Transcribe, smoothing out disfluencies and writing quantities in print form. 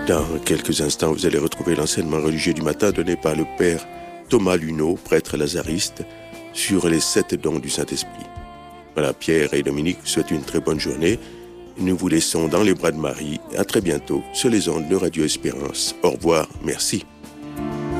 Dans quelques instants, vous allez retrouver l'enseignement religieux du matin donné par le Père Thomas Luneau, prêtre lazariste, sur les 7 dons du Saint-Esprit. Voilà, Pierre et Dominique vous souhaitent une très bonne journée. Nous vous laissons dans les bras de Marie. À très bientôt sur les ondes de Radio Espérance. Au revoir, merci.